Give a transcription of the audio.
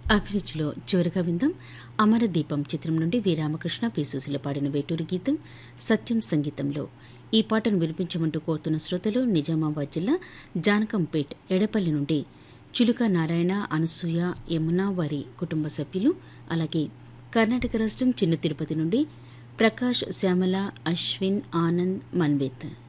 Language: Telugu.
అభిరుచిలో చివరిగా విందాం అమరదీపం చిత్రం నుండి వి రామకృష్ణ పి సుశీల పాడిన వేటూరి గీతం సత్యం సంగీతంలో ఈ పాటను వినిపించమంటూ కోరుతున్న శ్రోతలు నిజామాబాద్ జిల్లా జానకంపేట్ ఎడపల్లి నుండి చిలుక నారాయణ అనసూయ యమున వారి కుటుంబ సభ్యులు, అలాగే కర్ణాటక రాష్ట్రం చిన్న తిరుపతి నుండి ప్రకాష్ శ్యామల అశ్విన్ ఆనంద్ మన్వేత్.